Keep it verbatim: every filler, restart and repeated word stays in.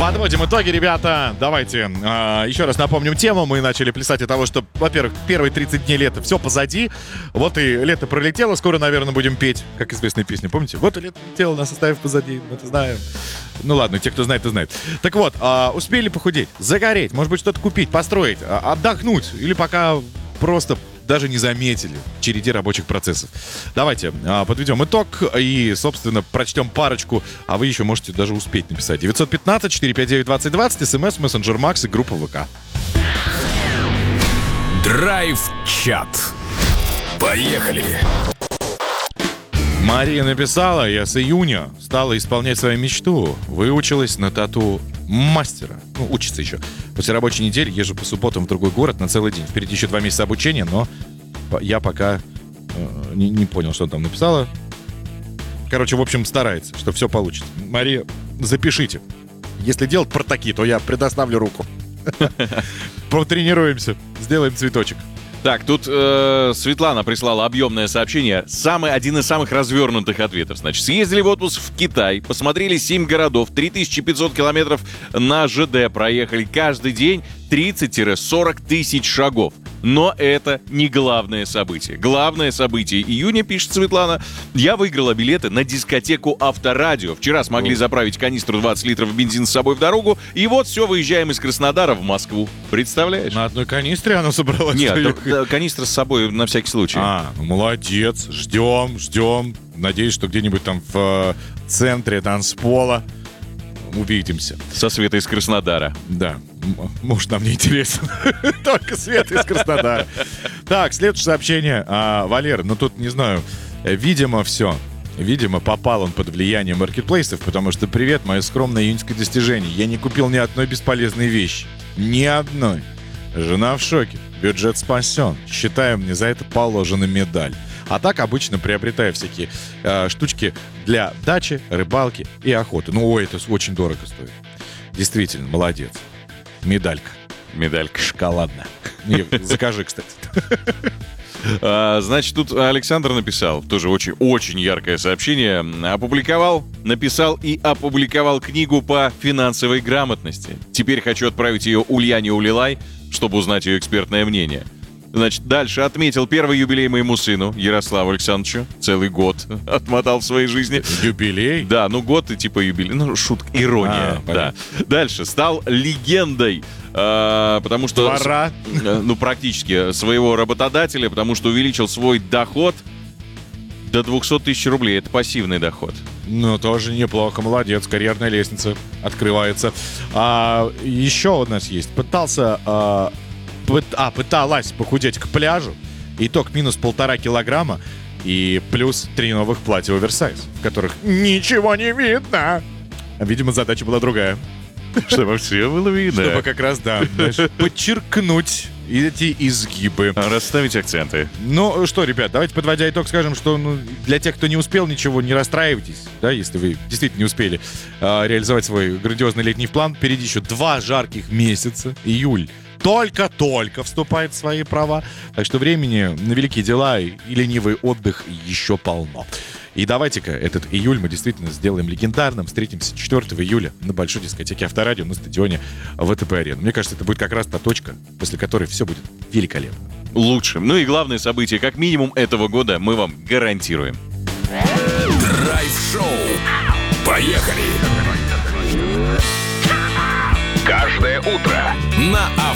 Подводим итоги, ребята. Давайте э, еще раз напомним тему. Мы начали плясать от того, что, во-первых, первые тридцать дней лета все позади. Вот и лето пролетело. Скоро, наверное, будем петь, как известная песня. Помните? Вот и лето пролетело, нас оставив позади. Мы это знаем. Ну ладно, те, кто знает, то знает. Так вот, э, успели похудеть, загореть, может быть, что-то купить, построить, э, отдохнуть. Или пока просто даже не заметили в череде рабочих процессов. Давайте а, подведем итог и, собственно, прочтем парочку, а вы еще можете даже успеть написать. девятьсот пятнадцать четыреста пятьдесят девять двадцать двадцать, смс, мессенджер Макс и группа ВК. Драйв-чат. Поехали! Мария написала: я с июня стала исполнять свою мечту. Выучилась на тату-мастера. Ну, учится еще. После рабочей недели езжу по субботам в другой город на целый день. Впереди еще два месяца обучения, но я пока э, не, не понял, что он там написала. Короче, в общем, старается, что все получится. Мария, запишите. Если делать протаки, то я предоставлю руку. Потренируемся, сделаем цветочек. Так, тут э, Светлана прислала объемное сообщение. Самый, один из самых развернутых ответов. Значит, съездили в отпуск в Китай, посмотрели семь городов, три тысячи пятьсот километров на ЖД проехали каждый день, тридцать-сорок тысяч шагов. Но это не главное событие. Главное событие июня, пишет Светлана, я выиграла билеты на дискотеку Авторадио. Вчера смогли заправить канистру двадцать литров бензина с собой в дорогу, и вот все, выезжаем из Краснодара в Москву. Представляешь? На одной канистре она собралась? Нет, да, да, канистра с собой на всякий случай. А, ну молодец. Ждем, ждем. Надеюсь, что где-нибудь там в э, центре танцпола увидимся. Со Светой из Краснодара. Да. Муж нам не интересен. Только Света из Краснодара. Так, следующее сообщение. А, Валер, ну тут, не знаю, видимо, все. Видимо, попал он под влияние маркетплейсов, потому что, привет, мое скромное июньское достижение. Я не купил ни одной бесполезной вещи. Ни одной. Жена в шоке. Бюджет спасен. Считаю, мне за это положена медаль. А так обычно приобретаю всякие э, штучки для дачи, рыбалки и охоты. Ну, ой, это очень дорого стоит. Действительно, молодец. Медалька. Медалька. Шоколадная. И закажи, кстати. А, значит, тут Александр написал, тоже очень, очень яркое сообщение. Опубликовал, написал и опубликовал книгу по финансовой грамотности. Теперь хочу отправить ее Ульяне Улилай, чтобы узнать ее экспертное мнение. Значит, дальше отметил первый юбилей моему сыну, Ярославу Александровичу. Целый год отмотал в своей жизни. Юбилей? Да, ну год и типа юбилей. Ну, шутка, ирония. А, да. Дальше. Стал легендой. А, потому что... Двора? Ну, практически. Своего работодателя, потому что увеличил свой доход до двести тысяч рублей. Это пассивный доход. Ну, тоже неплохо. Молодец. Карьерная лестница открывается. А, еще у нас есть. Пытался... А... А, пыталась похудеть к пляжу. Итог минус полтора килограмма. И плюс три новых платья оверсайз, в которых ничего не видно. Видимо, задача была другая. Чтобы все было видно. Чтобы как раз, да, знаешь, подчеркнуть эти изгибы. Расставить акценты. Ну что, ребят, давайте, подводя итог, скажем, что ну, для тех, кто не успел ничего, не расстраивайтесь, да, если вы действительно не успели э, реализовать свой грандиозный летний план. Впереди еще два жарких месяца. Июль только-только вступает в свои права. Так что времени на великие дела и ленивый отдых еще полно. И давайте-ка этот июль мы действительно сделаем легендарным. Встретимся четвёртого июля на большой дискотеке Авторадио на стадионе ВТБ-арена. Мне кажется, это будет как раз та точка, после которой все будет великолепно. Лучшим. Ну и главное событие, как минимум этого года, мы вам гарантируем. Драйв-шоу. Поехали! Каждое утро на